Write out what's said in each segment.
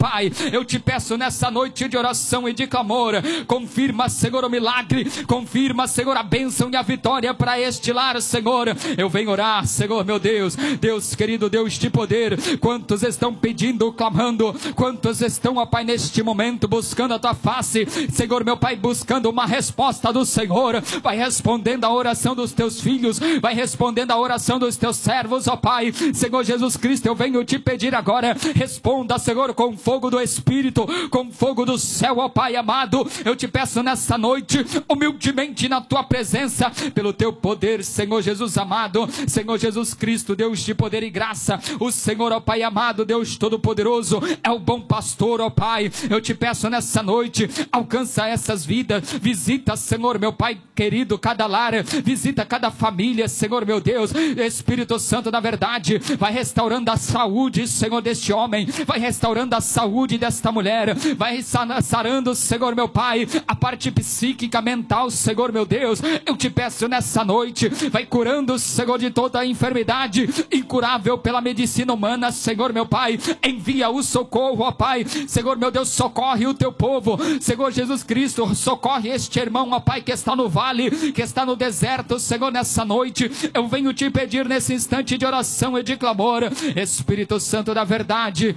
Pai. Eu te peço nessa noite de oração e de clamor, confirma, Senhor, o milagre, confirma, Senhor, a bênção e a vitória para este lar, Senhor. Eu venho orar, Senhor, meu Deus, Deus querido, Deus de poder, quantos estão pedindo, clamando, quantos estão, ó Pai, neste momento buscando a tua face, Senhor, meu Pai, buscando uma resposta do Senhor. Vai respondendo a oração dos teus filhos, vai respondendo a oração dos teus servos, ó Pai. Senhor Jesus Cristo, eu venho te pedir agora, responda, Senhor, com fogo do Espírito, com fogo do céu, ó Pai amado. Eu te peço nessa noite, humildemente na tua presença, pelo teu poder, Senhor Jesus amado, Senhor Jesus Cristo, Deus de poder e graça, o Senhor, ó Pai amado, Deus Todo-Poderoso, é o bom pastor, ó Pai. Eu te peço nessa noite, alcança essas vidas, visita, Senhor, meu Pai querido, cada lar, visita cada família, Senhor, meu Deus. Espírito Santo da verdade, vai restaurando a saúde, Senhor, deste homem, vai restaurando a saúde desta mulher, vai sarando, Senhor, meu Pai, a parte psíquica, mental, Senhor, meu Deus. Eu te peço nessa noite, vai curando, Senhor, de toda a enfermidade incurável pela medicina humana, Senhor, meu Pai. Envia o socorro, ó Pai, Senhor, meu Deus, socorre o teu povo, Senhor Jesus Cristo, socorre este irmão, ó Pai, que está no vale, que está no deserto, Senhor, nessa noite. Eu venho te pedir nesse instante de oração e de clamor, Espírito Santo da verdade,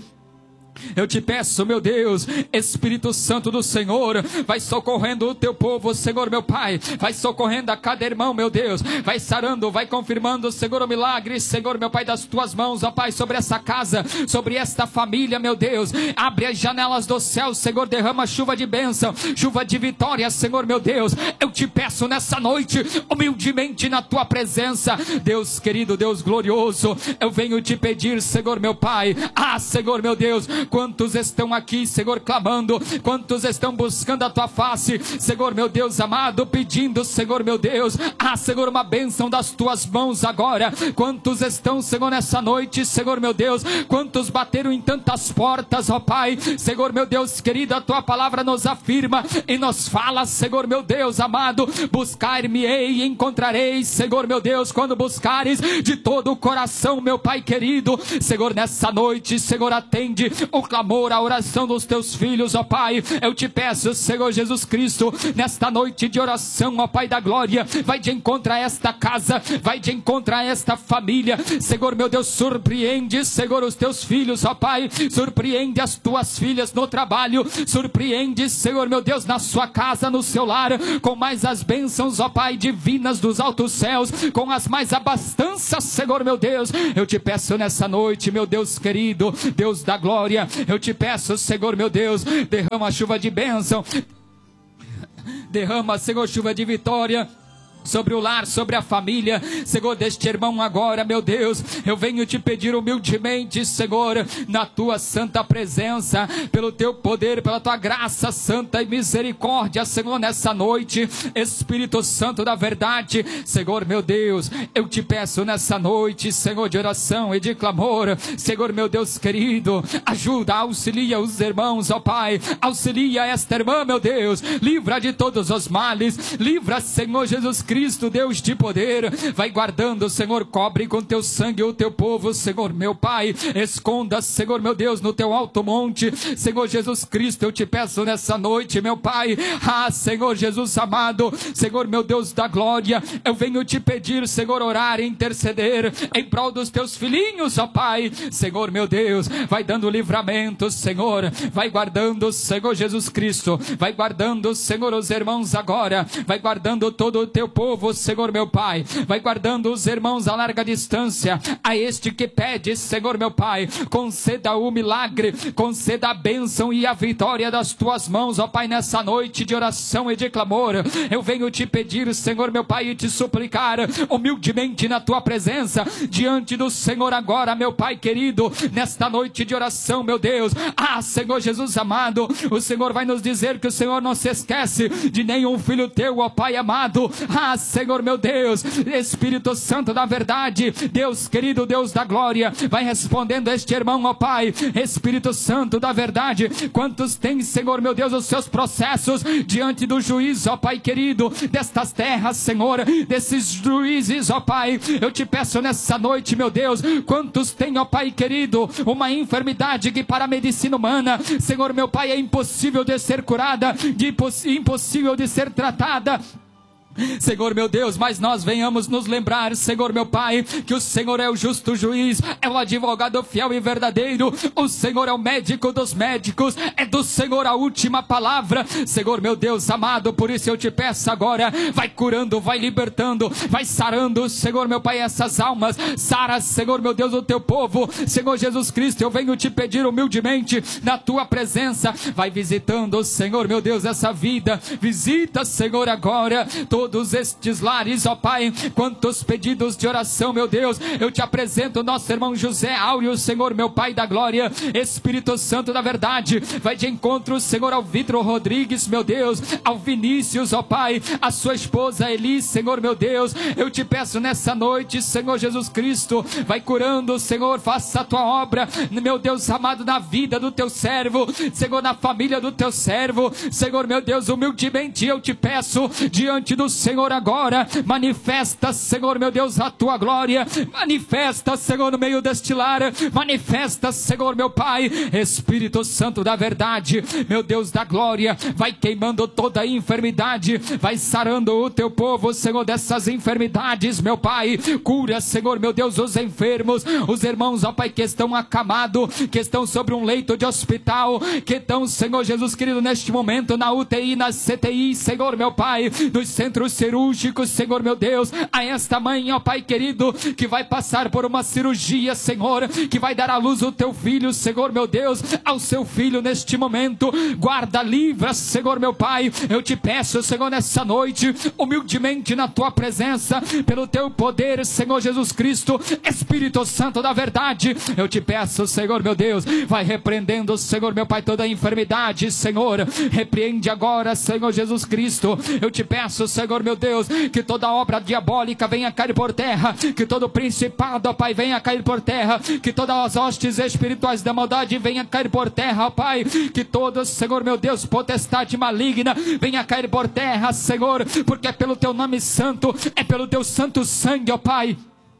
eu te peço, meu Deus, Espírito Santo do Senhor, vai socorrendo o teu povo, Senhor, meu Pai, vai socorrendo a cada irmão, meu Deus, vai sarando, vai confirmando, Senhor, o milagre, Senhor, meu Pai, das tuas mãos, ó Pai, sobre essa casa, sobre esta família, meu Deus. Abre as janelas do céu, Senhor, derrama chuva de bênção, chuva de vitória, Senhor, meu Deus. Eu te peço nessa noite, humildemente na tua presença, Deus querido, Deus glorioso, eu venho te pedir, Senhor, meu Pai, Senhor, meu Deus, quantos estão aqui, Senhor, clamando, quantos estão buscando a tua face, Senhor, meu Deus amado, pedindo, Senhor, meu Deus, Senhor, uma bênção das tuas mãos agora. Quantos estão, Senhor, nessa noite, Senhor, meu Deus, quantos bateram em tantas portas, ó Pai, Senhor, meu Deus querido, a tua palavra nos afirma e nos fala, Senhor, meu Deus amado, buscar-me-ei e encontrareis, Senhor, meu Deus, quando buscares de todo o coração, meu Pai querido. Senhor, nessa noite, Senhor, atende o clamor, a oração dos teus filhos, ó Pai. Eu te peço, Senhor Jesus Cristo, nesta noite de oração, ó Pai da glória, vai de encontro a esta casa, vai de encontro a esta família, Senhor, meu Deus, surpreende, Senhor, os teus filhos, ó Pai, surpreende as tuas filhas no trabalho, surpreende, Senhor, meu Deus, na sua casa, no seu lar, com mais as bênçãos, ó Pai, divinas dos altos céus, com as mais abastanças, Senhor, meu Deus. Eu te peço nessa noite, meu Deus querido, Deus da glória, eu te peço, Senhor, meu Deus, derrama a chuva de bênção, derrama, Senhor, chuva de vitória sobre o lar, sobre a família, Senhor, deste irmão agora, meu Deus. Eu venho te pedir humildemente, Senhor, na tua santa presença, pelo teu poder, pela tua graça santa e misericórdia, Senhor, nessa noite, Espírito Santo da verdade, Senhor, meu Deus, eu te peço nessa noite, Senhor, de oração e de clamor, Senhor, meu Deus querido, ajuda, auxilia os irmãos, ó Pai, auxilia esta irmã, meu Deus, livra de todos os males, livra, Senhor Jesus Cristo, Deus de poder, vai guardando, Senhor, cobre com teu sangue o teu povo, Senhor, meu Pai, esconda, Senhor, meu Deus, no teu alto monte, Senhor Jesus Cristo, eu te peço nessa noite, meu Pai, Senhor Jesus amado, Senhor, meu Deus da glória, eu venho te pedir, Senhor, orar e interceder em prol dos teus filhinhos, ó Pai, Senhor, meu Deus, vai dando livramento, Senhor, vai guardando, Senhor Jesus Cristo, vai guardando, Senhor, os irmãos agora, vai guardando todo o teu povo, Senhor, meu Pai, vai guardando os irmãos a larga distância, a este que pede, Senhor, meu Pai, conceda o milagre, conceda a bênção e a vitória das tuas mãos, ó Pai, nessa noite de oração e de clamor. Eu venho te pedir, Senhor, meu Pai, e te suplicar humildemente na tua presença, diante do Senhor agora, meu Pai querido, nesta noite de oração, meu Deus, Senhor Jesus amado, o Senhor vai nos dizer que o Senhor não se esquece de nenhum filho teu, ó Pai amado, Senhor meu Deus, Espírito Santo da verdade, Deus querido, Deus da glória, vai respondendo a este irmão, ó Pai. Espírito Santo da verdade, quantos têm, Senhor meu Deus, os seus processos diante do juiz, ó Pai querido, destas terras, Senhor, desses juízes, ó Pai, eu te peço nessa noite, meu Deus, quantos têm, ó Pai querido, uma enfermidade que para a medicina humana, Senhor meu Pai, é impossível de ser curada, impossível de ser tratada, Senhor meu Deus, mas nós venhamos nos lembrar, Senhor meu Pai, que o Senhor é o justo juiz, é o advogado fiel e verdadeiro, o Senhor é o médico dos médicos, é do Senhor a última palavra, Senhor meu Deus amado. Por isso eu te peço agora, vai curando, vai libertando, vai sarando, Senhor meu Pai, essas almas, sara, Senhor meu Deus, o teu povo, Senhor Jesus Cristo, eu venho te pedir humildemente, na tua presença, vai visitando, Senhor meu Deus, essa vida, visita, Senhor, agora, todos estes lares, ó Pai, quantos pedidos de oração, meu Deus, eu te apresento nosso irmão José Áureo, Senhor meu Pai da glória, Espírito Santo da verdade, vai de encontro, Senhor, ao Vitor Rodrigues, meu Deus, ao Vinícius, ó Pai, a sua esposa Eli, Senhor meu Deus, eu te peço nessa noite, Senhor Jesus Cristo, vai curando, Senhor, faça a tua obra, meu Deus amado, na vida do teu servo, Senhor, na família do teu servo, Senhor meu Deus, humildemente eu te peço, diante do Senhor agora, manifesta, Senhor meu Deus, a tua glória, manifesta, Senhor, no meio deste lar, manifesta, Senhor meu Pai, Espírito Santo da verdade, meu Deus da glória, vai queimando toda a enfermidade, vai sarando o teu povo, Senhor, dessas enfermidades, meu Pai, cura, Senhor meu Deus, os enfermos, os irmãos, ó Pai, que estão acamados, que estão sobre um leito de hospital, que estão, Senhor Jesus querido, neste momento na UTI, na CTI, Senhor meu Pai, nos centros cirúrgicos, Senhor meu Deus, a esta mãe, ó Pai querido, que vai passar por uma cirurgia, Senhor, que vai dar à luz o teu filho, Senhor meu Deus, ao seu filho neste momento, guarda, livra, Senhor meu Pai, eu te peço, Senhor, nessa noite, humildemente na tua presença, pelo teu poder, Senhor Jesus Cristo, Espírito Santo da verdade, eu te peço, Senhor meu Deus, vai repreendendo, Senhor meu Pai, toda a enfermidade, Senhor, repreende agora, Senhor Jesus Cristo, eu te peço, Senhor meu Deus, que toda obra diabólica venha cair por terra, que todo principado, ó Pai, venha cair por terra, que todas as hostes espirituais da maldade venha cair por terra, ó Pai, que todos, Senhor meu Deus, potestade maligna venha cair por terra, Senhor, porque é pelo teu nome santo, é pelo teu santo sangue, ó Pai.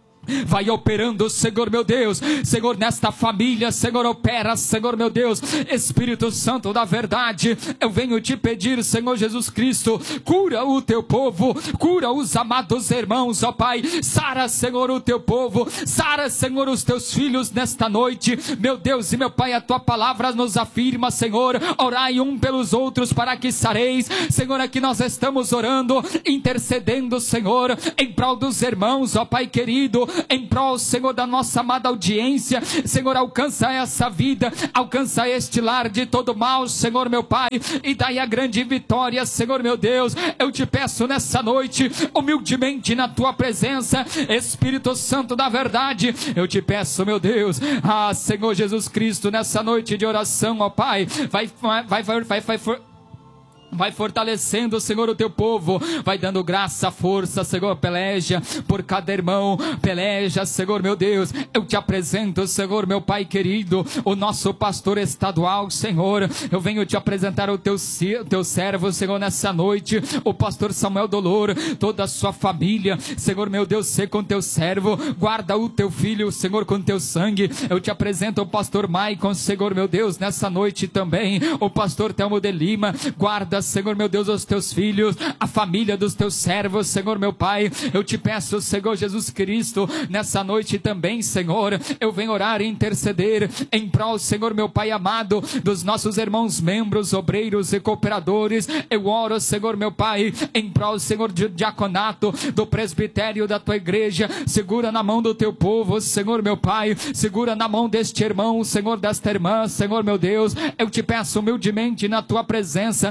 Vai operando, Senhor meu Deus, Senhor, nesta família, Senhor, opera, Senhor meu Deus, Espírito Santo da verdade, eu venho te pedir, Senhor Jesus Cristo, cura o teu povo, cura os amados irmãos, ó Pai, sara, Senhor, o teu povo, sara, Senhor, os teus filhos nesta noite, meu Deus e meu Pai, a tua palavra nos afirma, Senhor, orai um pelos outros para que sareis, Senhor, aqui nós estamos orando, intercedendo, Senhor, em prol dos irmãos, ó Pai querido, em prol, Senhor, da nossa amada audiência, Senhor, alcança essa vida, alcança este lar de todo mal, Senhor meu Pai, e daí a grande vitória, Senhor meu Deus, eu te peço nessa noite, humildemente na tua presença, Espírito Santo da verdade, eu te peço, meu Deus, Senhor Jesus Cristo, nessa noite de oração, ó Pai, vai fortalecendo, Senhor, o teu povo, vai dando graça, força, Senhor, peleja por cada irmão, peleja, Senhor meu Deus, eu te apresento, Senhor meu Pai querido, o nosso pastor estadual, Senhor, eu venho te apresentar o teu servo, Senhor, nessa noite, o pastor Samuel Dolor, toda a sua família, Senhor meu Deus, sê com teu servo, guarda o teu filho, Senhor, com teu sangue, eu te apresento o pastor Maicon, Senhor meu Deus, nessa noite também, o pastor Telmo de Lima, guarda, Senhor meu Deus, os teus filhos, a família dos teus servos, Senhor meu Pai, eu te peço, Senhor Jesus Cristo, nessa noite também, Senhor, eu venho orar e interceder em prol, Senhor meu Pai amado, dos nossos irmãos membros, obreiros e cooperadores, eu oro, Senhor meu Pai, em prol, Senhor, do diaconato, do presbitério da tua igreja, segura na mão do teu povo, Senhor meu Pai, segura na mão deste irmão, Senhor, desta irmã, Senhor meu Deus, eu te peço humildemente na tua presença, venha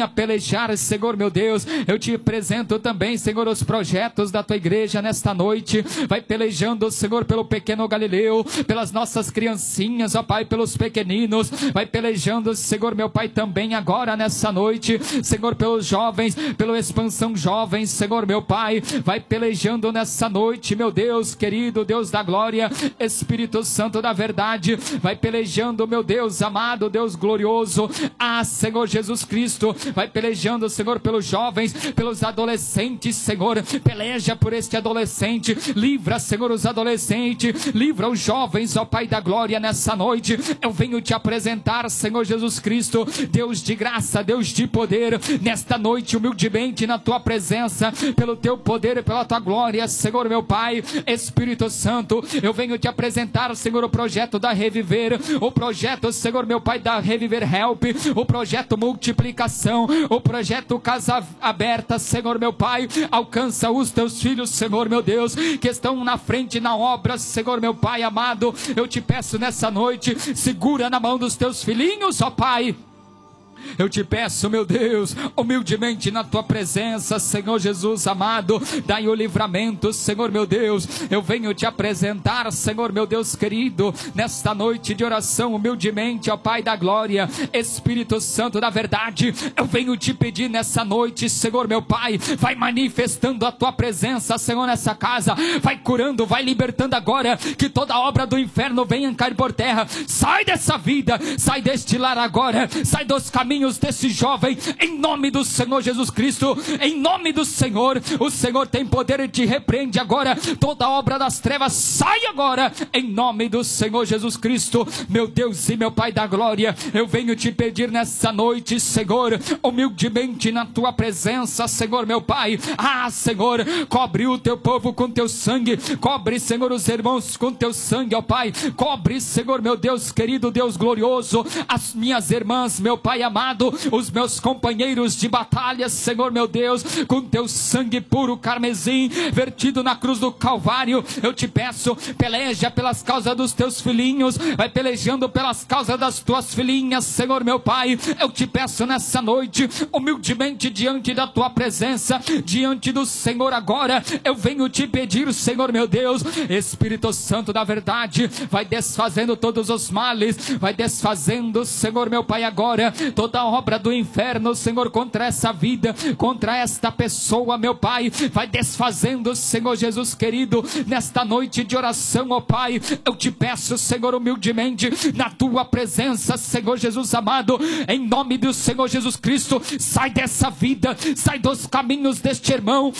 venha pelejar, Senhor meu Deus. Eu te apresento também, Senhor, os projetos da tua igreja nesta noite. Vai pelejando, Senhor, pelo pequeno Galileu, pelas nossas criancinhas, ó Pai, pelos pequeninos. Vai pelejando, Senhor meu Pai, também agora nessa noite, Senhor, pelos jovens, pela expansão jovens, Senhor meu Pai. Vai pelejando nessa noite, meu Deus querido, Deus da glória, Espírito Santo da verdade. Vai pelejando, meu Deus amado, Deus glorioso. Senhor Jesus Cristo, vai pelejando, Senhor, pelos jovens, pelos adolescentes, Senhor. Peleja por este adolescente. Livra, Senhor, os adolescentes. Livra os jovens, ó Pai da glória, nessa noite. Eu venho te apresentar, Senhor Jesus Cristo, Deus de graça, Deus de poder, nesta noite, humildemente na tua presença, pelo teu poder e pela tua glória, Senhor meu Pai. Espírito Santo, eu venho te apresentar, Senhor, o projeto da Reviver, o projeto, Senhor meu Pai, da Reviver Help, o projeto Multiplicação, o projeto Casa Aberta, Senhor meu Pai. Alcança os teus filhos, Senhor meu Deus, que estão na frente na obra, Senhor meu Pai amado. Eu te peço nessa noite, segura na mão dos teus filhinhos, ó Pai. Eu te peço, meu Deus, humildemente na tua presença, Senhor Jesus amado, dai o livramento, Senhor meu Deus. Eu venho te apresentar, Senhor meu Deus querido, nesta noite de oração, humildemente, ó Pai da glória, Espírito Santo da verdade. Eu venho te pedir nessa noite, Senhor meu Pai, vai manifestando a tua presença, Senhor, nessa casa, vai curando, vai libertando agora, que toda obra do inferno venha cair por terra. Sai dessa vida, sai deste lar agora, sai dos caminhos desse jovem, em nome do Senhor Jesus Cristo, em nome do Senhor. O Senhor tem poder e te repreende agora, toda obra das trevas sai agora, em nome do Senhor Jesus Cristo. Meu Deus e meu Pai da glória, eu venho te pedir nessa noite, Senhor, humildemente na tua presença, Senhor meu Pai. Senhor, cobre o teu povo com teu sangue, cobre, Senhor, os irmãos com teu sangue, ó Pai. Cobre, Senhor meu Deus querido, Deus glorioso, as minhas irmãs, meu Pai amado, os meus companheiros de batalha, Senhor meu Deus, com teu sangue puro carmesim, vertido na cruz do Calvário. Eu te peço, peleja pelas causas dos teus filhinhos, vai pelejando pelas causas das tuas filhinhas, Senhor meu Pai. Eu te peço nessa noite, humildemente diante da tua presença, diante do Senhor agora, eu venho te pedir, Senhor meu Deus, Espírito Santo da verdade, vai desfazendo todos os males, vai desfazendo, Senhor meu Pai, agora toda obra do inferno, Senhor, contra essa vida, contra esta pessoa, meu Pai, vai desfazendo, Senhor Jesus querido, nesta noite de oração, ó Pai. Eu te peço, Senhor, humildemente, na tua presença, Senhor Jesus amado, em nome do Senhor Jesus Cristo, sai dessa vida, sai dos caminhos deste irmão,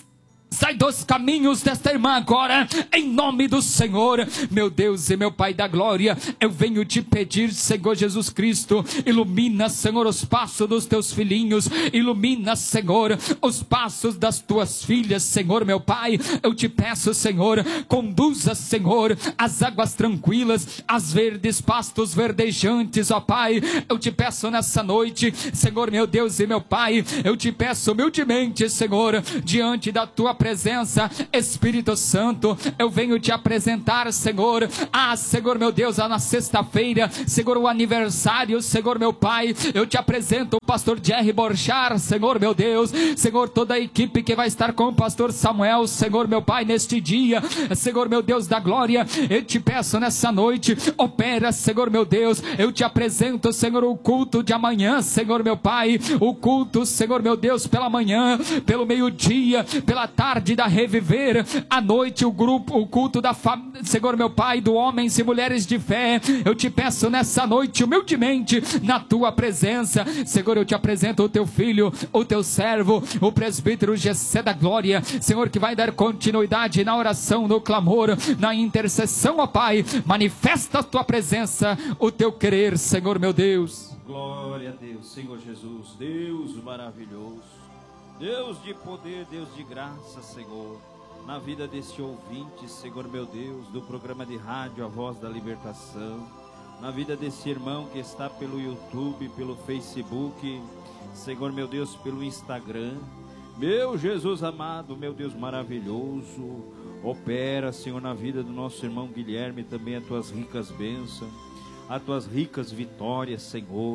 sai dos caminhos desta irmã agora, em nome do Senhor. Meu Deus e meu Pai da glória, eu venho te pedir, Senhor Jesus Cristo, ilumina, Senhor, os passos dos teus filhinhos, ilumina, Senhor, os passos das tuas filhas, Senhor meu Pai. Eu te peço, Senhor, conduza, Senhor, as águas tranquilas, as verdes pastos verdejantes, ó Pai. Eu te peço nessa noite, Senhor meu Deus e meu Pai, eu te peço humildemente, Senhor, diante da tua presença, Espírito Santo, eu venho te apresentar, Senhor, Senhor meu Deus, na sexta-feira, Senhor, o aniversário, Senhor meu Pai. Eu te apresento o pastor Jerry Borchar, Senhor meu Deus, Senhor, toda a equipe que vai estar com o pastor Samuel, Senhor meu Pai, neste dia, Senhor meu Deus da glória. Eu te peço nessa noite, opera, Senhor meu Deus. Eu te apresento, Senhor, o culto de amanhã, Senhor meu Pai, o culto, Senhor meu Deus, pela manhã, pelo meio-dia, pela tarde da Reviver, à noite o culto da Senhor meu Pai, do homens e mulheres de fé. Eu te peço nessa noite, humildemente, na tua presença, Senhor. Eu te apresento o teu filho, o teu servo, o presbítero Gessé da glória, Senhor, que vai dar continuidade na oração, no clamor, na intercessão, ó Pai. Manifesta a tua presença, o teu querer, Senhor meu Deus. Glória a Deus, Senhor Jesus, Deus maravilhoso, Deus de poder, Deus de graça, Senhor, na vida deste ouvinte, Senhor meu Deus, do programa de rádio A Voz da Libertação, na vida desse irmão que está pelo YouTube, pelo Facebook, Senhor meu Deus, pelo Instagram. Meu Jesus amado, meu Deus maravilhoso, opera, Senhor, na vida do nosso irmão Guilherme também as tuas ricas bênçãos, as tuas ricas vitórias, Senhor.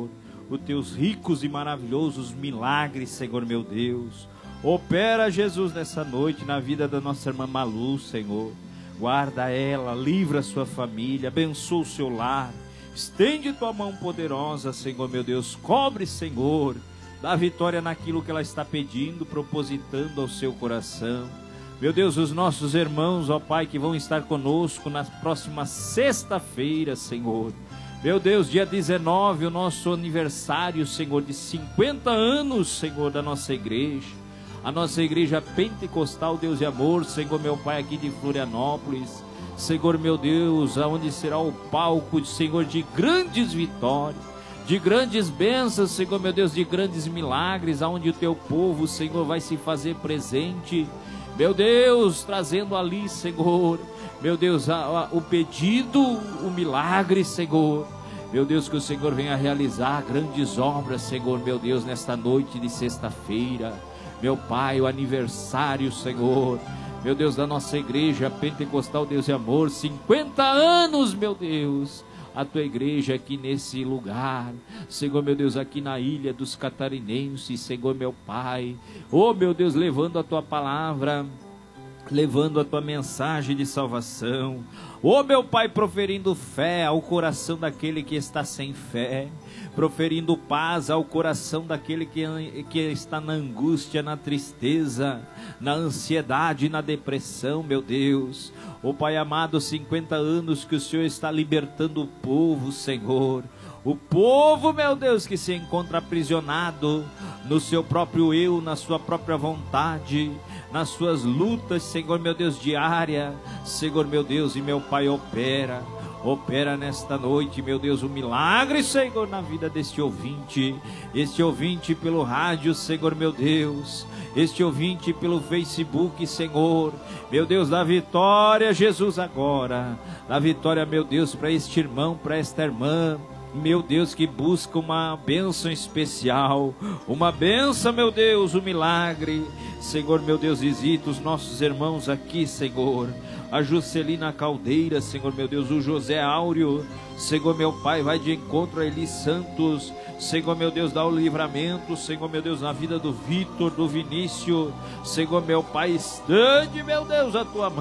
os teus ricos e maravilhosos milagres, Senhor meu Deus. Opera, Jesus, nessa noite na vida da nossa irmã Malu, Senhor. Guarda ela, livra a sua família, abençoa o seu lar. Estende tua mão poderosa, Senhor meu Deus. Cobre, Senhor, dá vitória naquilo que ela está pedindo, propositando ao seu coração. Meu Deus, os nossos irmãos, ó Pai, que vão estar conosco na próxima sexta-feira, Senhor. Meu Deus, dia 19, o nosso aniversário, Senhor, de 50 anos, Senhor, da nossa igreja. A nossa igreja pentecostal, Deus e amor, Senhor, meu Pai, aqui de Florianópolis. Senhor, meu Deus, aonde será o palco, Senhor, de grandes vitórias, de grandes bênçãos, Senhor, meu Deus, de grandes milagres, aonde o teu povo, Senhor, vai se fazer presente. Meu Deus, trazendo ali, Senhor, meu Deus, o pedido, o milagre, Senhor. Meu Deus, que o Senhor venha realizar grandes obras, Senhor, meu Deus, nesta noite de sexta-feira. Meu Pai, o aniversário, Senhor, meu Deus, da nossa igreja pentecostal, Deus e amor, 50 anos, meu Deus, a tua igreja aqui nesse lugar, Senhor, meu Deus, aqui na ilha dos catarinenses, Senhor, meu Pai, oh, meu Deus, levando a tua palavra, levando a tua mensagem de salvação, oh, meu Pai, proferindo fé ao coração daquele que está sem fé, proferindo paz ao coração daquele que está na angústia, na tristeza, na ansiedade, na depressão, meu Deus. Oh Pai amado, 50 anos que o Senhor está libertando o povo, Senhor. O povo, meu Deus, que se encontra aprisionado no seu próprio eu, na sua própria vontade, nas suas lutas, Senhor, meu Deus, diária. Senhor, meu Deus, e meu Pai, opera nesta noite, meu Deus, um milagre, Senhor, na vida deste ouvinte, este ouvinte pelo rádio, Senhor, meu Deus, este ouvinte pelo Facebook, Senhor, meu Deus, dá vitória, Jesus, agora, dá vitória, meu Deus, para este irmão, para esta irmã, meu Deus, que busca uma bênção especial, uma bênção, meu Deus, um milagre, Senhor, meu Deus, visita os nossos irmãos aqui, Senhor, a Juscelina Caldeira, Senhor, meu Deus, o José Áureo, Senhor, meu Pai, vai de encontro a Eli Santos, Senhor, meu Deus, dá o livramento, Senhor, meu Deus, na vida do Vitor, do Vinícius, Senhor, meu Pai, estende, meu Deus, a tua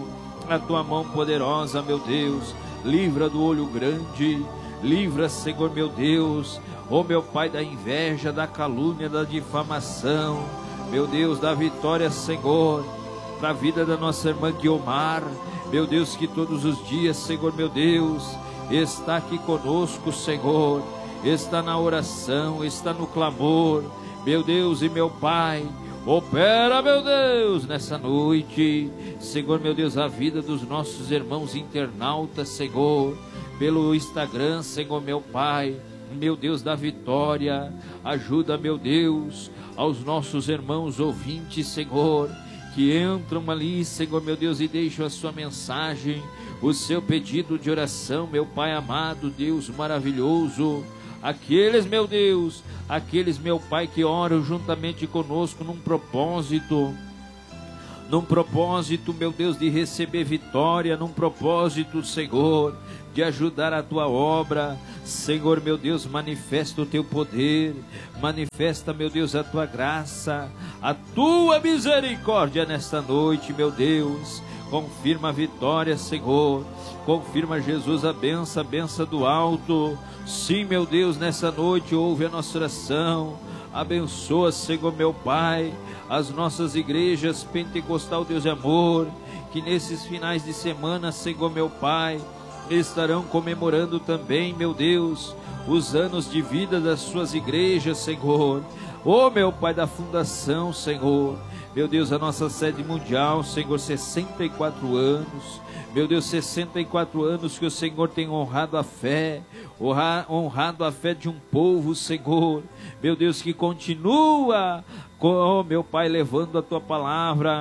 mão poderosa, meu Deus, livra do olho grande, livra, Senhor, meu Deus, oh, meu Pai, da inveja, da calúnia, da difamação, meu Deus, da vitória, Senhor, para a vida da nossa irmã Guiomar, meu Deus, que todos os dias, Senhor, meu Deus, está aqui conosco, Senhor, está na oração, está no clamor, meu Deus e meu Pai, opera, meu Deus, nessa noite, Senhor, meu Deus, a vida dos nossos irmãos internautas, Senhor, pelo Instagram, Senhor, meu Pai, meu Deus da vitória, ajuda, meu Deus, aos nossos irmãos ouvintes, Senhor, que entram ali, Senhor, meu Deus, e deixam a sua mensagem, o seu pedido de oração, meu Pai amado, Deus maravilhoso, aqueles, meu Deus, aqueles, meu Pai, que oram juntamente conosco num propósito, meu Deus, de receber vitória, num propósito, Senhor, de ajudar a tua obra, Senhor, meu Deus, manifesta o teu poder, manifesta, meu Deus, a tua graça, a tua misericórdia nesta noite, meu Deus, confirma a vitória, Senhor, confirma, Jesus, a benção do alto, sim, meu Deus, nessa noite ouve a nossa oração, abençoa, Senhor, meu Pai, as nossas igrejas pentecostal, Deus de amor, que nesses finais de semana, Senhor, meu Pai, estarão comemorando também, meu Deus, os anos de vida das suas igrejas, Senhor, oh, meu Pai da fundação, Senhor, meu Deus, a nossa sede mundial, Senhor, 64 anos, meu Deus, 64 anos que o Senhor tem honrado a fé de um povo, Senhor, meu Deus, que continua, oh, meu Pai, levando a tua palavra,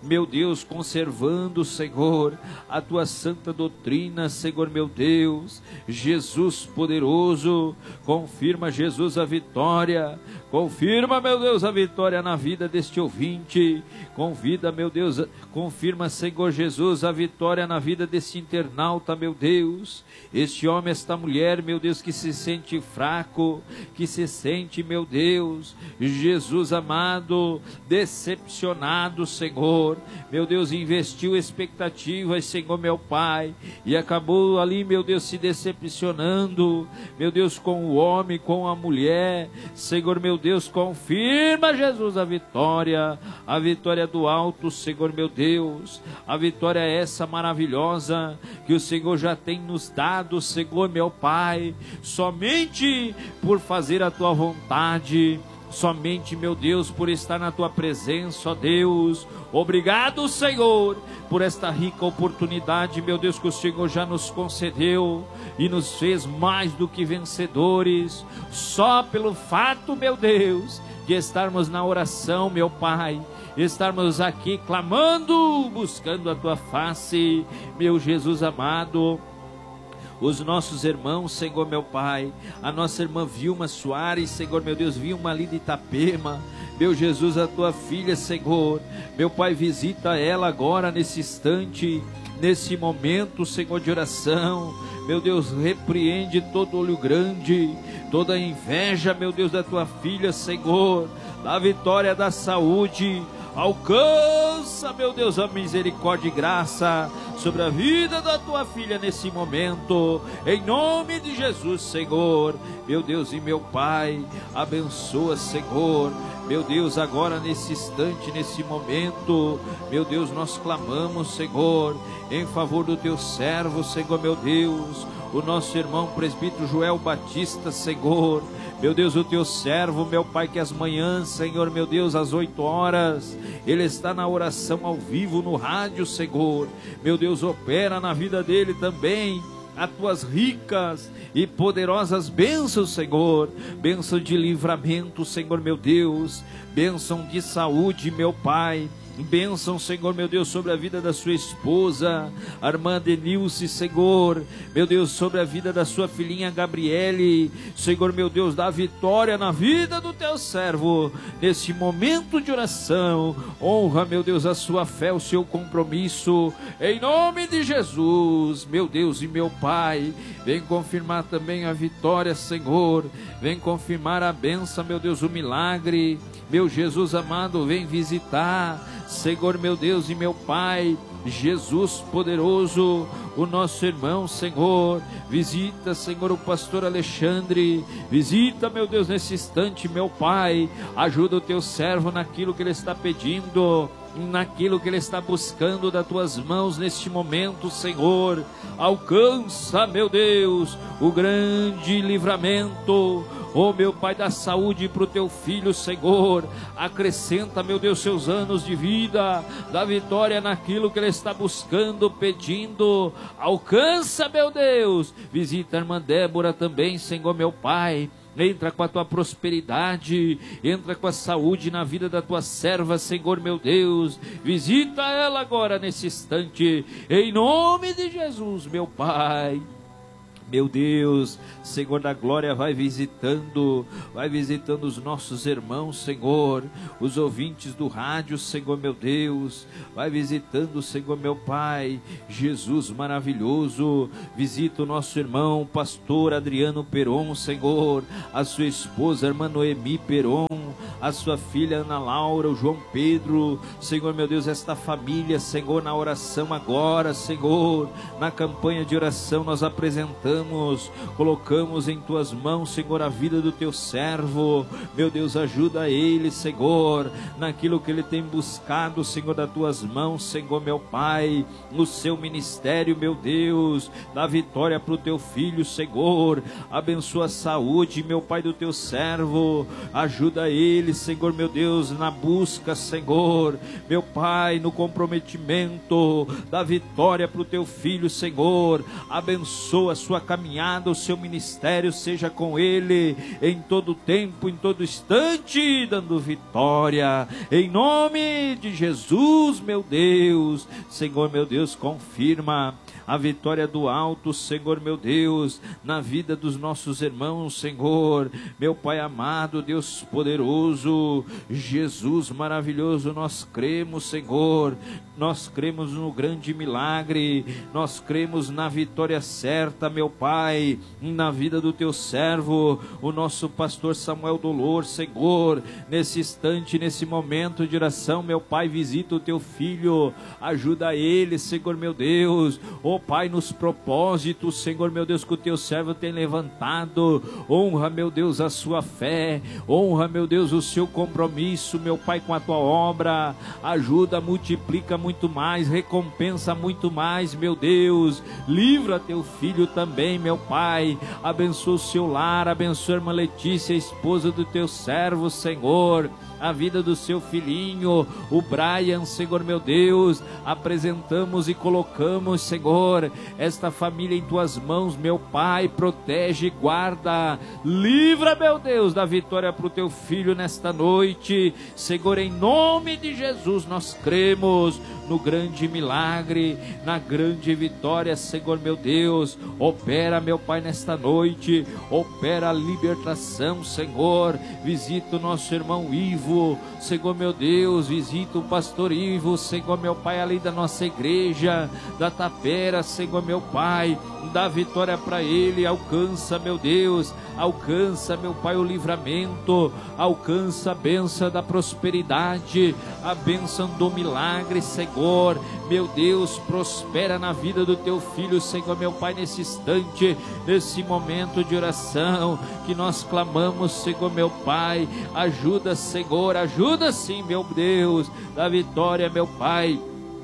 meu Deus, conservando, Senhor, a tua santa doutrina, Senhor, meu Deus. Jesus poderoso, confirma, Jesus, a vitória. Confirma, meu Deus, a vitória na vida deste ouvinte. Meu Deus, confirma, Senhor Jesus, a vitória na vida deste internauta, meu Deus. Este homem, esta mulher, meu Deus, que se sente fraco, que se sente, meu Deus, Jesus amado, decepcionado, Senhor. Meu Deus, investiu expectativas, Senhor, meu Pai, e acabou ali, meu Deus, se decepcionando, meu Deus, com o homem, com a mulher. Senhor, meu Deus, confirma, Jesus, a vitória do alto, Senhor, meu Deus. A vitória é essa maravilhosa que o Senhor já tem nos dado, Senhor, meu Pai, somente por fazer a tua vontade. Somente, meu Deus, por estar na tua presença, ó Deus. Obrigado, Senhor, por esta rica oportunidade, meu Deus, que o Senhor já nos concedeu e nos fez mais do que vencedores, só pelo fato, meu Deus, de estarmos na oração, meu Pai, estarmos aqui clamando, buscando a tua face, meu Jesus amado. Os nossos irmãos, Senhor, meu Pai, a nossa irmã Vilma Soares, Senhor, meu Deus, Vilma ali de Itapema, meu Jesus, a tua filha, Senhor, meu Pai, visita ela agora nesse instante, nesse momento, Senhor, de oração. Meu Deus, repreende todo olho grande, toda inveja, meu Deus, da tua filha, Senhor, da vitória, da saúde. Alcança, meu Deus, a misericórdia e graça sobre a vida da tua filha nesse momento, em nome de Jesus, Senhor. Meu Deus e meu Pai, abençoa, Senhor. Meu Deus, agora nesse instante, nesse momento, meu Deus, nós clamamos, Senhor, em favor do teu servo, Senhor, meu Deus, o nosso irmão presbítero Joel Batista, Senhor. Meu Deus, o teu servo, meu Pai, que as manhãs, Senhor, meu Deus, às 8 horas, ele está na oração ao vivo no rádio, Senhor. Meu Deus, opera na vida dele também as tuas ricas e poderosas bênçãos, Senhor. Bênção de livramento, Senhor, meu Deus. Bênção de saúde, meu Pai. Bênção, Senhor, meu Deus, sobre a vida da sua esposa, a irmã Denilce, Senhor, meu Deus, sobre a vida da sua filhinha Gabriele, Senhor, meu Deus, dá vitória na vida do teu servo, nesse momento de oração. Honra, meu Deus, a sua fé, o seu compromisso, em nome de Jesus, meu Deus e meu Pai. Vem confirmar também a vitória, Senhor, vem confirmar a bênção, meu Deus, o milagre. Meu Jesus amado, vem visitar, Senhor, meu Deus e meu Pai, Jesus poderoso, o nosso irmão, Senhor. Visita, Senhor, o pastor Alexandre. Visita, meu Deus, nesse instante, meu Pai. Ajuda o teu servo naquilo que ele está pedindo, naquilo que ele está buscando das tuas mãos neste momento, Senhor. Alcança, meu Deus, o grande livramento, oh meu Pai, da saúde para o teu filho, Senhor. Acrescenta, meu Deus, seus anos de vida, da vitória naquilo que ele está buscando, pedindo. Alcança, meu Deus. Visita a irmã Débora também, Senhor, meu Pai. Entra com a tua prosperidade, entra com a saúde na vida da tua serva, Senhor, meu Deus. Visita ela agora nesse instante, em nome de Jesus, meu Pai. Meu Deus, Senhor da glória, vai visitando os nossos irmãos, Senhor, os ouvintes do rádio, Senhor, meu Deus, vai visitando, Senhor, meu Pai, Jesus maravilhoso. Visita o nosso irmão, pastor Adriano Peron, Senhor, a sua esposa, a irmã Noemi Peron, a sua filha Ana Laura, o João Pedro, Senhor, meu Deus, esta família, Senhor, na oração agora, Senhor, na campanha de oração nós apresentamos, colocamos em tuas mãos, Senhor, a vida do teu servo. Meu Deus, ajuda ele, Senhor, naquilo que ele tem buscado, Senhor, das tuas mãos, Senhor, meu Pai, no seu ministério, meu Deus. Dá vitória para o teu filho, Senhor. Abençoa a saúde, meu Pai, do teu servo. Ajuda ele, Senhor, meu Deus, na busca, Senhor, meu Pai, no comprometimento. Dá vitória para o teu filho, Senhor. Abençoa a sua caminhada, o seu ministério seja com ele em todo tempo, em todo instante, dando vitória, em nome de Jesus, meu Deus. Senhor, meu Deus, confirma a vitória do alto, Senhor, meu Deus, na vida dos nossos irmãos, Senhor, meu Pai amado, Deus poderoso, Jesus maravilhoso, nós cremos, Senhor, nós cremos no grande milagre, nós cremos na vitória certa, meu Pai, na vida do teu servo, o nosso pastor Samuel Dolor, Senhor, nesse instante, nesse momento de oração, meu Pai, visita o teu filho, ajuda ele, Senhor, meu Deus, ó Pai, nos propósitos, Senhor, meu Deus, que o teu servo tem levantado, honra, meu Deus, a sua fé, honra, meu Deus, o seu compromisso, meu Pai, com a tua obra, ajuda, multiplica muito mais, recompensa muito mais, meu Deus, livra teu filho também, meu Pai, abençoa o seu lar, abençoa a irmã Letícia, a esposa do teu servo, Senhor, a vida do seu filhinho, o Brian, Senhor, meu Deus, apresentamos e colocamos, Senhor, esta família em tuas mãos, meu Pai, protege, guarda, livra, meu Deus, da vitória para o teu filho nesta noite, Senhor, em nome de Jesus, nós cremos no grande milagre, na grande vitória, Senhor, meu Deus, opera, meu Pai, nesta noite, opera a libertação, Senhor, visita o nosso irmão Ivo, Senhor, meu Deus, visita o pastor Ivo, Senhor, meu Pai, ali da nossa igreja, da Tapera, Senhor, meu Pai, dá vitória para ele, alcança, meu Deus, alcança, meu Pai, o livramento, alcança a bênção da prosperidade, a bênção do milagre, Senhor, meu Deus, prospera na vida do teu filho, Senhor, meu Pai, nesse instante, nesse momento de oração, que nós clamamos, Senhor, meu Pai, ajuda, Senhor, ajuda sim, meu Deus, da vitória, meu Pai,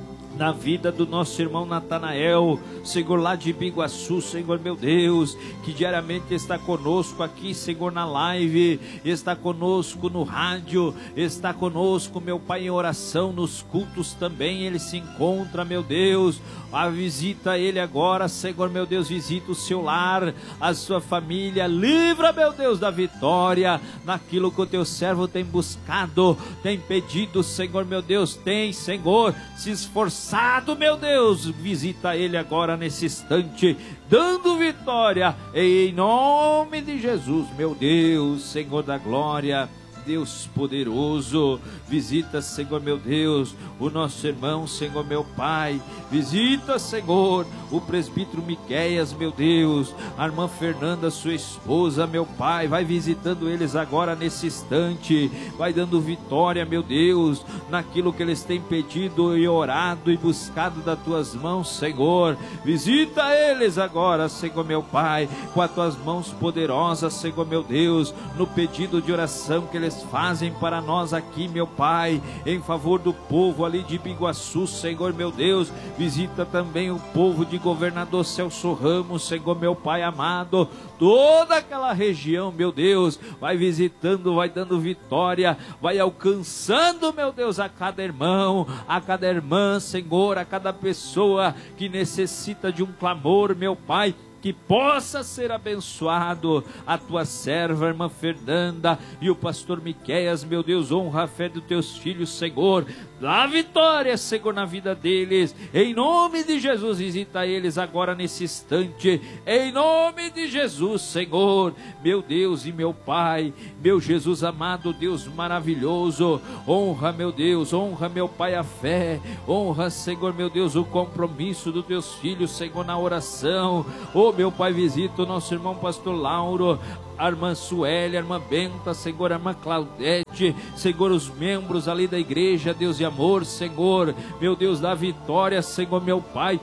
na vida do nosso irmão Natanael, Senhor, lá de Biguaçu, Senhor, meu Deus, que diariamente está conosco aqui, Senhor, na live, está conosco no rádio, está conosco, meu Pai, em oração, nos cultos também, ele se encontra, meu Deus, visita ele agora, Senhor, meu Deus, visita o seu lar, a sua família, livra, meu Deus, da vitória, naquilo que o teu servo tem buscado, tem pedido, Senhor, meu Deus, tem, Senhor, se esforçado, meu Deus, visita ele agora nesse instante, dando vitória, em nome de Jesus, meu Deus, Senhor da glória, Deus poderoso, visita, Senhor, meu Deus, o nosso irmão, Senhor, meu Pai, visita, Senhor, o presbítero Miqueias, meu Deus, a irmã Fernanda, sua esposa, meu Pai, vai visitando eles agora nesse instante, vai dando vitória, meu Deus, naquilo que eles têm pedido e orado e buscado das tuas mãos, Senhor, visita eles agora, Senhor, meu Pai, com as tuas mãos poderosas, Senhor, meu Deus, no pedido de oração que eles fazem para nós aqui, meu Pai, em favor do povo ali de Biguaçu, Senhor, meu Deus, visita também o povo de Governador Celso Ramos, Senhor, meu Pai amado, toda aquela região, meu Deus, vai visitando, vai dando vitória, vai alcançando, meu Deus, a cada irmão, a cada irmã, Senhor, a cada pessoa que necessita de um clamor, meu Pai, que possa ser abençoado a tua serva, irmã Fernanda, e o pastor Miqueias, meu Deus, honra a fé dos teus filhos, Senhor, dá vitória, Senhor, na vida deles, em nome de Jesus, visita eles agora nesse instante, em nome de Jesus, Senhor, meu Deus e meu Pai, meu Jesus amado, Deus maravilhoso, honra, meu Deus, honra, meu Pai, a fé, honra, Senhor, meu Deus, o compromisso dos teus filhos, Senhor, na oração, meu Pai, visita o nosso irmão pastor Lauro, a irmã Sueli, a irmã Benta, Senhor, a irmã Claudete, Senhor, os membros ali da igreja, Deus e amor, Senhor, meu Deus, da vitória, Senhor, meu Pai,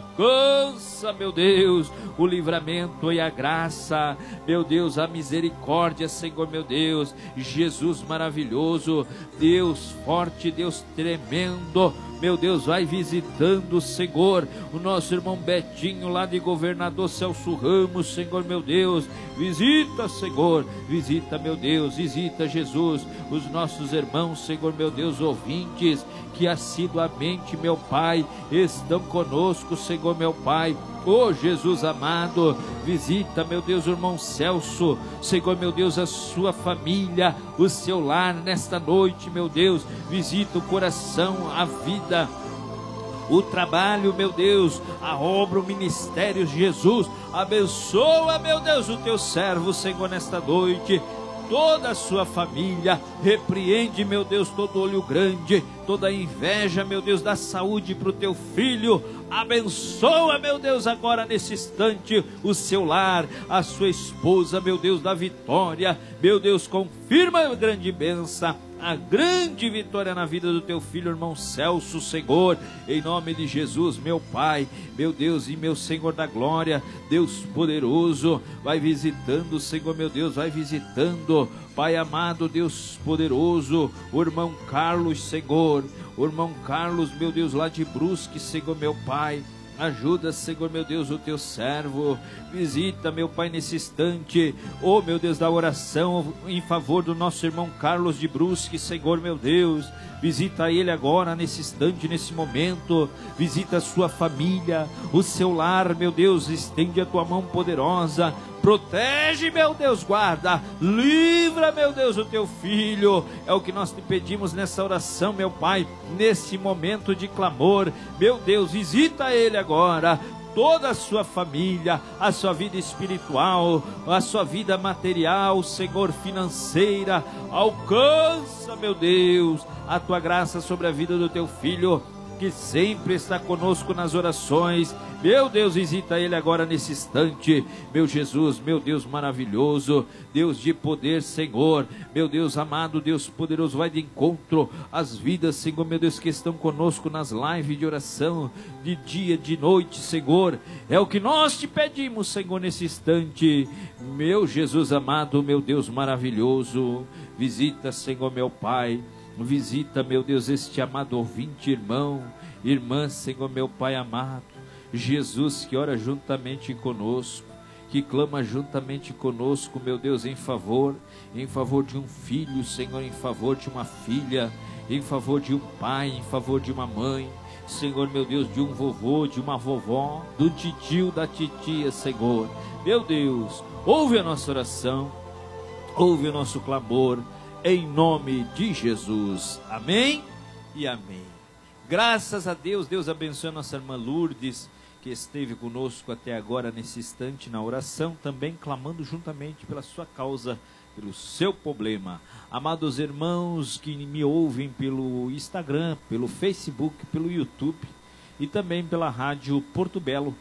alcança, meu Deus, o livramento e a graça, meu Deus, a misericórdia, Senhor, meu Deus, Jesus maravilhoso, Deus forte, Deus tremendo, meu Deus, vai visitando, Senhor, o nosso irmão Betinho lá de Governador Celso Ramos, Senhor, meu Deus, visita, Senhor, visita, meu Deus, visita, Jesus, os nossos irmãos, Senhor, meu Deus, ouvintes, que assiduamente, meu Pai, estão conosco, conosco, Senhor meu Pai. Ô Jesus amado, visita, meu Deus, o irmão Celso, Senhor meu Deus, a sua família, o seu lar nesta noite, meu Deus. Visita o coração, a vida, o trabalho, meu Deus, a obra, o ministério, Jesus. Abençoa, meu Deus, o teu servo, Senhor, nesta noite. Toda a sua família, repreende, meu Deus, todo olho grande, toda inveja, meu Deus, dá saúde para o teu filho. Abençoa, meu Deus, agora nesse instante, o seu lar, a sua esposa, meu Deus, da vitória. Meu Deus, confirma a grande bênção, a grande vitória na vida do teu filho, irmão Celso, Senhor, em nome de Jesus, meu Pai, meu Deus e meu Senhor da glória. Deus poderoso, vai visitando, Senhor meu Deus, vai visitando, Pai amado, Deus poderoso, o irmão Carlos, Senhor, o irmão Carlos, meu Deus, lá de Brusque, Senhor meu Pai. Ajuda, Senhor meu Deus, o teu servo. Visita, meu Pai, nesse instante, oh meu Deus, da oração em favor do nosso irmão Carlos de Brusque, Senhor meu Deus. Visita ele agora, nesse instante, nesse momento. Visita a sua família, o seu lar, meu Deus. Estende a tua mão poderosa. Protege, meu Deus, guarda, livra, meu Deus, o teu filho. É o que nós te pedimos nessa oração, meu Pai, nesse momento de clamor. Meu Deus, visita ele agora, toda a sua família, a sua vida espiritual, a sua vida material, Senhor, financeira. Alcança, meu Deus, a tua graça sobre a vida do teu filho, que sempre está conosco nas orações. Meu Deus, visita ele agora nesse instante, meu Jesus, meu Deus maravilhoso, Deus de poder, Senhor, meu Deus amado, Deus poderoso, vai de encontro às vidas, Senhor, meu Deus, que estão conosco nas lives de oração, de dia, de noite, Senhor. É o que nós te pedimos, Senhor, nesse instante, meu Jesus amado, meu Deus maravilhoso. Visita, Senhor, meu Pai. Visita, meu Deus, este amado ouvinte, irmão, irmã, Senhor, meu Pai amado. Jesus, que ora juntamente conosco, que clama juntamente conosco, meu Deus, em favor de um filho, Senhor, em favor de uma filha, em favor de um pai, em favor de uma mãe, Senhor, meu Deus, de um vovô, de uma vovó, do titio, da titia, Senhor. Meu Deus, ouve a nossa oração, ouve o nosso clamor, em nome de Jesus. Amém e amém. Graças a Deus. Deus abençoe a nossa irmã Lourdes, que esteve conosco até agora nesse instante na oração, também clamando juntamente pela sua causa, pelo seu problema. Amados irmãos que me ouvem pelo Instagram, pelo Facebook, pelo YouTube e também pela rádio Porto Belo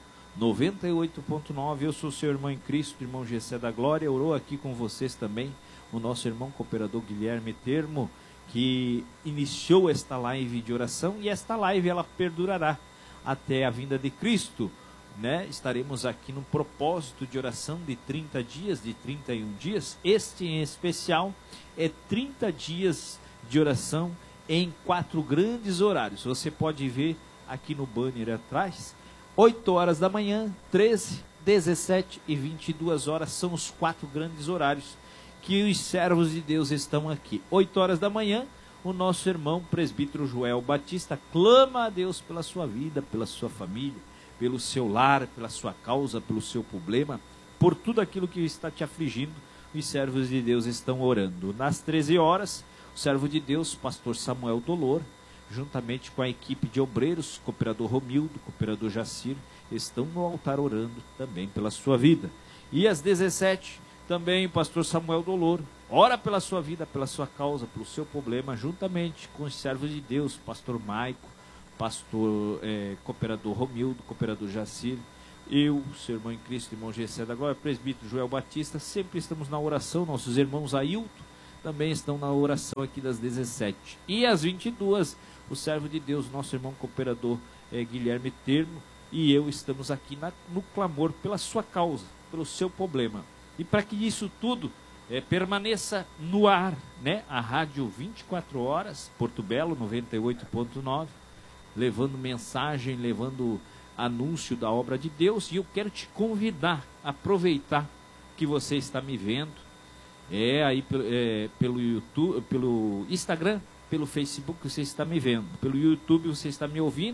98.9, eu sou seu irmão em Cristo, irmão Gessé da Glória. Orou aqui com vocês também o nosso irmão cooperador Guilherme Termo, que iniciou esta live de oração, e esta live ela perdurará até a vinda de Cristo, né? Estaremos aqui no propósito de oração de 30 dias, de 31 dias. Este em especial é 30 dias de oração em 4 grandes horários. Você pode ver aqui no banner atrás, 8 horas da manhã, 13, 17 e 22 horas são os 4 grandes horários que os servos de Deus estão aqui. 8 horas da manhã, o nosso irmão presbítero Joel Batista clama a Deus pela sua vida, pela sua família, pelo seu lar, pela sua causa, pelo seu problema, por tudo aquilo que está te afligindo. Os servos de Deus estão orando. Nas 13 horas, o servo de Deus, pastor Samuel Dolor, juntamente com a equipe de obreiros, cooperador Romildo, cooperador Jacir, estão no altar orando também pela sua vida. E às 17, também o pastor Samuel Dolor ora pela sua vida, pela sua causa, pelo seu problema, juntamente com os servos de Deus, pastor Maico, pastor cooperador Romildo, cooperador Jacir, eu, seu irmão em Cristo, irmão Gessé da Glória, presbítero Joel Batista, sempre estamos na oração. Nossos irmãos Ailton também estão na oração aqui das 17. E às 22, o servo de Deus, nosso irmão cooperador Guilherme Termo, e eu estamos aqui no clamor pela sua causa, pelo seu problema. E para que isso tudo permaneça no ar, né? A rádio 24 horas, Porto Belo 98.9, levando mensagem, levando anúncio da obra de Deus. E eu quero te convidar a aproveitar que você está me vendo, aí pelo YouTube, pelo Instagram, pelo Facebook você está me vendo, pelo YouTube você está me ouvindo,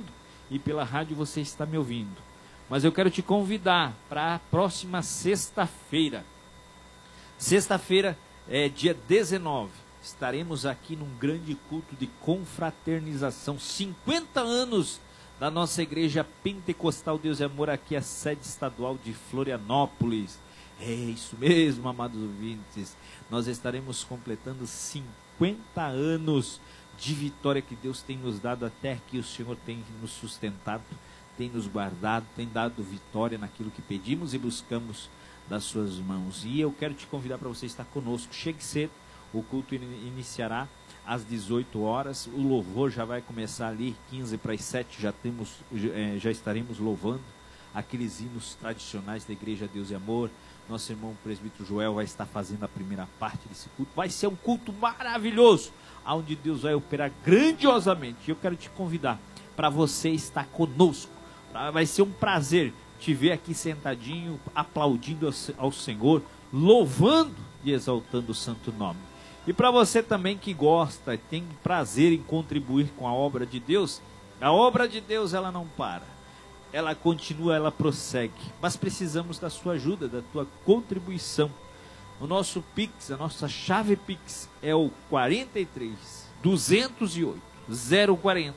e pela rádio você está me ouvindo. Mas eu quero te convidar para a próxima sexta-feira. Sexta-feira é dia 19. Estaremos aqui num grande culto de confraternização. 50 anos da nossa igreja pentecostal Deus e Amor, aqui a sede estadual de Florianópolis. É isso mesmo, amados ouvintes. Nós estaremos completando 50 anos de vitória que Deus tem nos dado até aqui. O Senhor tem nos sustentado, tem nos guardado, tem dado vitória naquilo que pedimos e buscamos das suas mãos. E eu quero te convidar para você estar conosco. Chegue cedo, o culto iniciará às 18 horas. O louvor já vai começar ali 15 para as 7, já estaremos louvando aqueles hinos tradicionais da Igreja Deus e Amor. Nosso irmão presbítero Joel vai estar fazendo a primeira parte desse culto. Vai ser um culto maravilhoso, onde Deus vai operar grandiosamente. E eu quero te convidar para você estar conosco. Vai ser um prazer te ver aqui sentadinho, aplaudindo ao Senhor, louvando e exaltando o santo nome. E para você também que gosta, tem prazer em contribuir com a obra de Deus, a obra de Deus ela não para. Ela continua, ela prossegue, mas precisamos da sua ajuda, da tua contribuição. O nosso Pix, a nossa chave Pix é o 43 208 040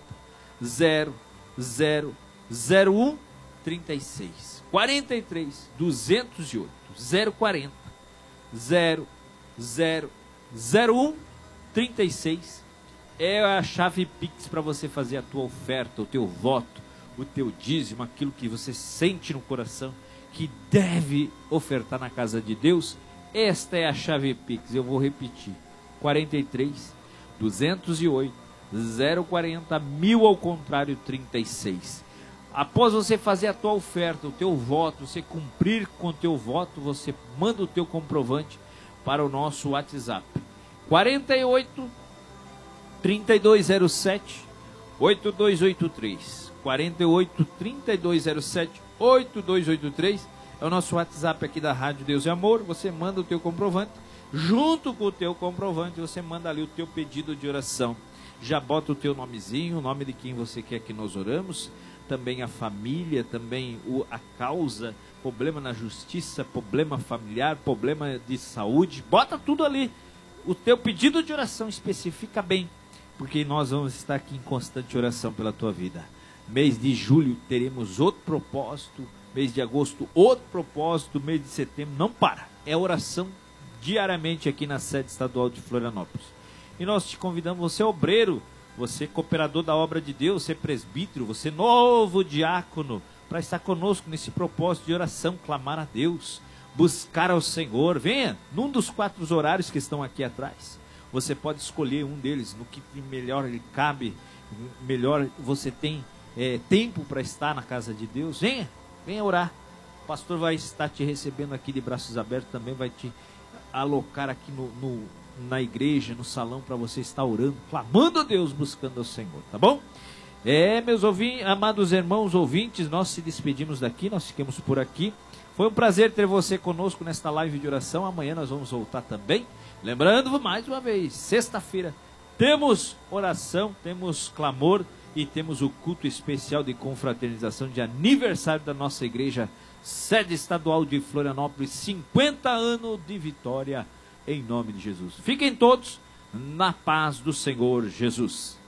0001 36. 43 208 040 0001 36 é a chave Pix para você fazer a tua oferta, o teu voto, o teu dízimo, aquilo que você sente no coração que deve ofertar na casa de Deus. Esta é a chave Pix, eu vou repetir: 43 208 040 1000 ao contrário 36. Após você fazer a tua oferta, o teu voto, você cumprir com o teu voto, você manda o teu comprovante para o nosso WhatsApp 48 3207 8283. 48 3207 8283 é o nosso WhatsApp aqui da Rádio Deus e Amor. Você manda o teu comprovante, junto com o teu comprovante você manda ali o teu pedido de oração. Já bota o teu nomezinho, o nome de quem você quer que nós oramos, também a família, também a causa, problema na justiça, problema familiar, problema de saúde, bota tudo ali. O teu pedido de oração especifica bem, porque nós vamos estar aqui em constante oração pela tua vida. Mês de julho teremos outro propósito, mês de agosto outro propósito, mês de setembro não para, é oração diariamente aqui na sede estadual de Florianópolis. E nós te convidamos, você obreiro, você cooperador da obra de Deus, você presbítero, você novo diácono, para estar conosco nesse propósito de oração, clamar a Deus, buscar ao Senhor. Venha num dos 4 horários que estão aqui atrás. Você pode escolher um deles, no que melhor lhe cabe, melhor você tem tempo para estar na casa de Deus. Venha orar. O pastor vai estar te recebendo aqui de braços abertos, também vai te alocar aqui na igreja, no salão, para você estar orando, clamando a Deus, buscando ao Senhor, tá bom? Meus amados irmãos ouvintes, nós se despedimos daqui, nós ficamos por aqui. Foi um prazer ter você conosco nesta live de oração. Amanhã nós vamos voltar também. Lembrando mais uma vez, sexta-feira temos oração, temos clamor e temos o culto especial de confraternização de aniversário da nossa igreja, sede estadual de Florianópolis, 50 anos de vitória, em nome de Jesus. Fiquem todos na paz do Senhor Jesus.